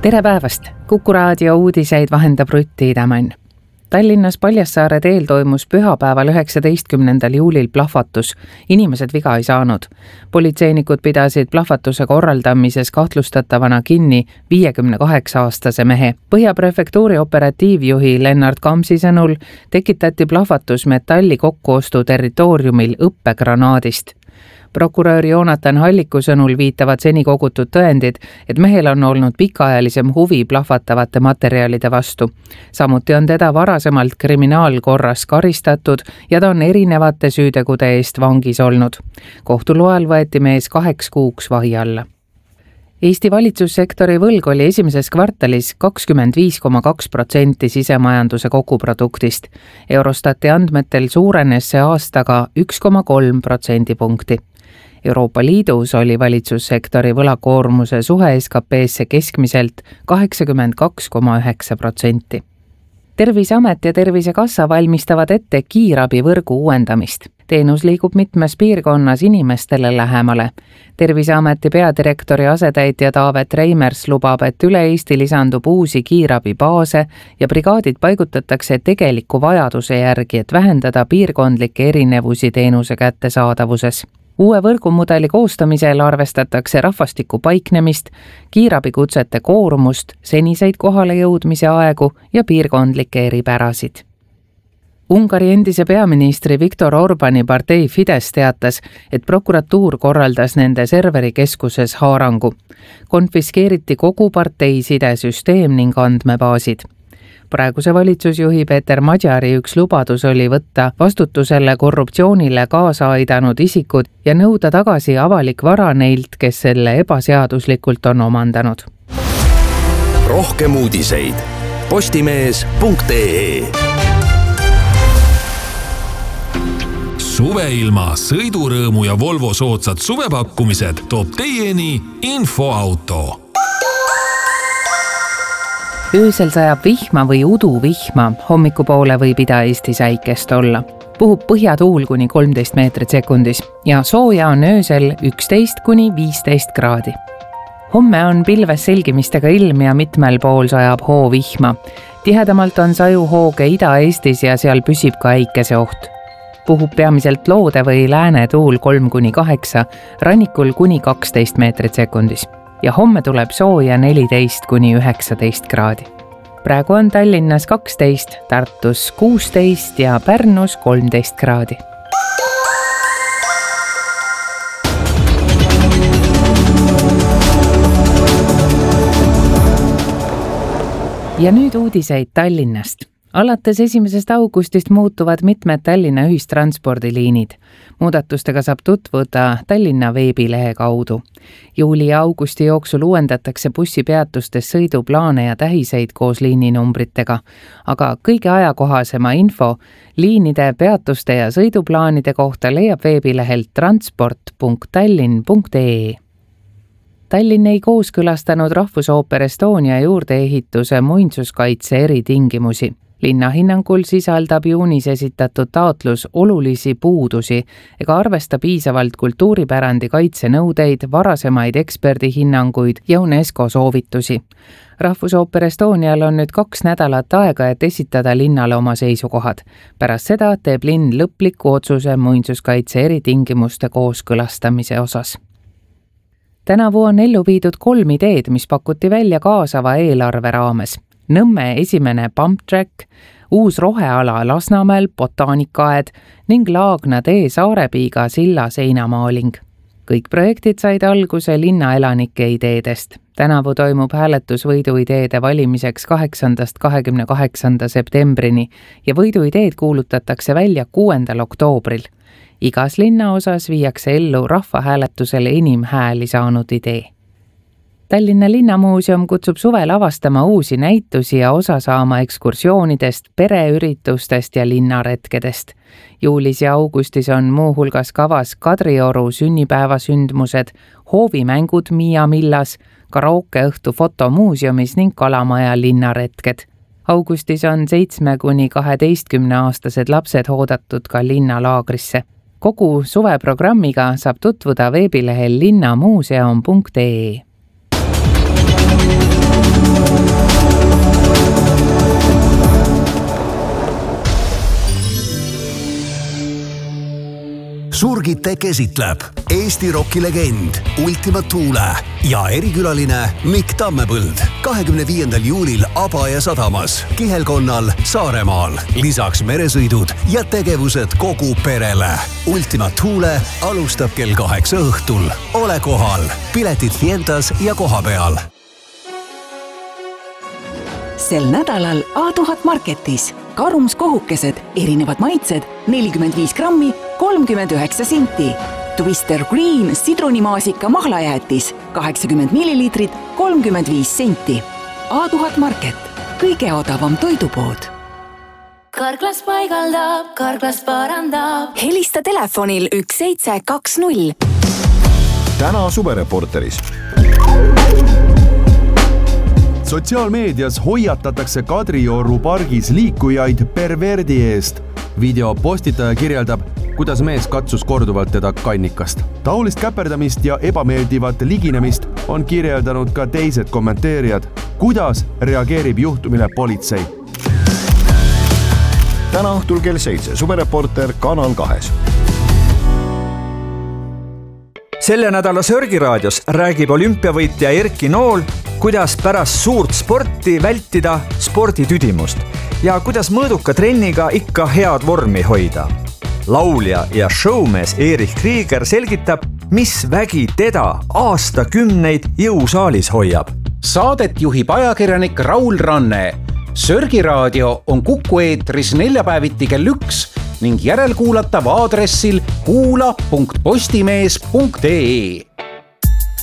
Tere päevast! Kuku raadio uudiseid vahendab Rutt Tiidemann. Tallinnas Paljassaare teel toimus pühapäeval 19. juulil plahvatus. Inimesed viga ei saanud. Politseinikud pidasid plahvatuse korraldamises kahtlustatavana kinni 58-aastase mehe. Põhjaprefektuuri operatiivjuhi Lennart Kamsi sõnul tekitati plahvatus metalli kokkuostu territooriumil õppegranaadist. Prokurör Joonatan Halliku sõnul viitavad seni kogutud tõendid, et mehel on olnud pikaajalisem huvi plahvatavate materjalide vastu. Samuti on teda varasemalt kriminaalkorras karistatud ja ta on erinevate süütegude eest vangis olnud. Kohtu loal võeti mees 2 kuuks vahi alla. Eesti valitsussektori võlg oli esimeses kvartalis 25,2% sisemajanduse koguproduktist. Eurostati andmetel suurenes see aastaga 1,3% punkti. Euroopa Liidus oli valitsussektori võlakoormuse suhe SKP-sse keskmiselt 82,9%. Terviseamet ja Tervisekassa valmistavad ette kiirabivõrgu uuendamist. Teenus liigub mitmes piirkonnas inimestele lähemale. Terviseameti peadirektori asetäitja Taavet Reimers lubab, et üle Eesti lisandub uusi kiirabibaase ja brigaadid paigutatakse tegeliku vajaduse järgi, et vähendada piirkondlikke erinevusi teenuse kättesaadavuses. Uue võrgumudeli koostamisel arvestatakse rahvastiku paiknemist, kiirabikutsete koormust, seniseid kohale jõudmise aegu ja piirkondlikke eripärasid. Ungari endise peaministri Viktor Orbani partei Fidesz teatas, et prokuratuur korraldas nende serverikeskuses haarangu. Konfiskeeriti kogu partei sidesüsteem ning andmebaasid. Praeguse valitsusjuhi Peeter Madjari üks lubadus oli võtta vastutusele korruptsioonile kaasa aidanud isikud ja nõuda tagasi avalik vara neilt, kes selle ebaseaduslikult on omandanud. Rohkem uudiseid postimees.ee. Suveilma, sõidurõõmu ja Volvo soodsad suvepakkumised toob teieni Infoauto. Öösel sajab vihma või uduvihma, hommikupoole võib Ida-Eestis äikest olla. Puhub põhjatuul kuni 13 meetrit sekundis ja sooja on öösel 11 kuni 15 kraadi. Homme on pilves selgimistega ilm ja mitmel pool sajab hoovihma. Tihedamalt on sajuhooge Ida-Eestis ja seal püsib ka äikese oht. Puhub peamiselt loode või lääne tuul 3 kuni 8, rannikul kuni 12 meetrit sekundis. Ja homme tuleb sooja 14 kuni 19 kraadi. Praegu on Tallinnas 12, Tartus 16 ja Pärnus 13 kraadi. Ja nüüd uudiseid Tallinnast. Alates 1. augustist muutuvad mitmed Tallinna ühistranspordiliinid. Muudatustega saab tutvuda Tallinna veebilehe kaudu. Juuli ja augusti jooksul uuendatakse bussipeatustes sõiduplaane ja tähiseid koos liininumbritega. Aga kõige ajakohasema info liinide, peatuste ja sõiduplaanide kohta leiab veebilehelt transport.tallinn.ee. Tallinn ei kooskõlastanud Rahvusooper Estonia juurdeehituse muinsuskaitse eritingimusi. Linna hinnangul sisaldab juunis esitatud taotlus olulisi puudusi ega arvesta piisavalt kultuuripärandi kaitsenõudeid, varasemaid eksperdihinnanguid ja UNESCO soovitusi. Rahvusooper Estonial on nüüd 2 nädalat aega, et esitada linnale oma seisukohad. Pärast seda teeb linn lõpliku otsuse muinsuskaitse eritingimuste kooskõlastamise osas. Tänavu on ellu viidud 3 ideed, mis pakuti välja kaasava eelarve raames. Nõmme esimene pump track, uus roheala Lasnamäel, botaanikaaed ning Laagna tee Saarepiiga silla seinamaaling. Kõik projektid said alguse linnaelanike ideedest. Tänavu toimub hääletus võiduideede valimiseks 8.–28. septembrini ja võiduideed kuulutatakse välja 6. oktoobril. Igas linna osas viiakse ellu rahvahääletusele enim hääli saanud idee. Tallinna Linnamuuseum kutsub suvel avastama uusi näitusi ja osa saama ekskursioonidest, pereüritustest ja linnaretkedest. Juulis ja augustis on muuhulgas kavas Kadrioru sünnipäevasündmused, hoovimängud Miia Millas, karookeõhtu fotomuuseumis ning Kalamaja linnaretked. Augustis on 7–12-aastased lapsed oodatud ka linnalaagrisse. Kogu suveprogrammiga saab tutvuda veebilehel linnamuuseum.ee. Surgite käsitleb Eesti rokilegend Ultima Thule ja erikülaline Mikk Tammepõld 25. juulil Abaja sadamas, Kihelkonnal, Saaremaal. Lisaks meresõidud ja tegevused kogu perele. Ultima Thule alustab kell 8 õhtul. Ole kohal. Piletid Fientas ja kohapeal. Sel nädalal A1000 Marketis karumskohukesed, erinevad maitsed, 45 grammi, 39 senti. Twister Green sidrunimaasika mahlajäätis, 80 milliliitrit, 35 senti. A1000 Market, kõige odavam toidupood. Karklas paigaldab, Karklas parandab. Helista telefonil 1720. Täna Suvereporteris. Sotsiaalmeedias hoiatatakse Kadrioru pargis liikujaid perverdi eest. Video postitaja kirjeldab, kuidas mees katsus korduvalt teda kannikast. Taolist käperdamist ja ebameeldivat liginemist on kirjeldanud ka teised kommenteerijad. Kuidas reageerib juhtumile politsei? Täna õhtul kell 7 Suvereporter Kanal 2. Selle nädala Sörgiraadios räägib olümpiavõitja Erki Nool, kuidas pärast suurt sporti vältida sporditüdimust ja kuidas mõõduka trenniga ikka head vormi hoida. Laulja ja showmees Erich Krieger selgitab, mis vägi teda aastakümneid jõusaalis hoiab. Saadet juhib ajakirjanik Raul Ranne. Sörgiraadio on Kuku eetris neljapäeviti kell 1 ning järelkuulatav aadressil kuula.postimees.ee.